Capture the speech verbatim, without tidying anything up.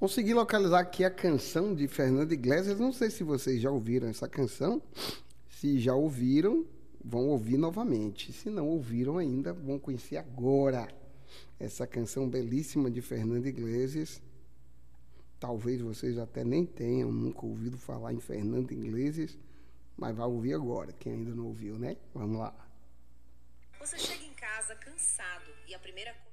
Consegui localizar aqui a canção de Fernando Iglesias. Não sei se vocês já ouviram essa canção. Se já ouviram, vão ouvir novamente. Se não ouviram ainda, vão conhecer agora essa canção belíssima de Fernando Iglesias. Talvez vocês até nem tenham nunca ouvido falar em Fernando Iglesias, mas vai ouvir agora, quem ainda não ouviu, né? Vamos lá. Você chega em casa cansado e a primeira coisa